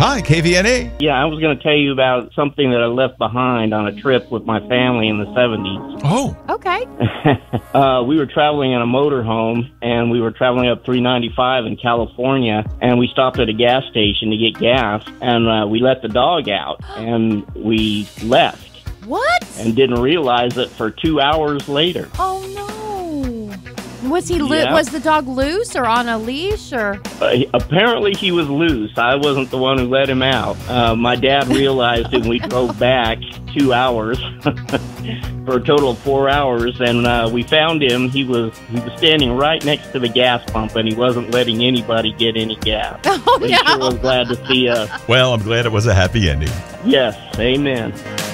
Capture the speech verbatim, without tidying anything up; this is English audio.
Hi, K V N A. Yeah, I was going to tell you about something that I left behind on a trip with my family in the seventies. Oh. Okay. uh, we were traveling in a motorhome, and we were traveling up three ninety-five in California, and we stopped at a gas station to get gas, and uh, we let the dog out, and we left. What? And didn't realize it for two hours later. Oh, no. Was he lo- Yeah. was the dog loose or on a leash or? Uh, apparently he was loose. I wasn't the one who let him out. Uh, my dad realized it when we drove back two hours for a total of four hours, and uh, we found him. He was he was standing right next to the gas pump, and he wasn't letting anybody get any gas. Oh, But he no. sure was glad to see us. Well, I'm glad it was a happy ending. Yes, amen.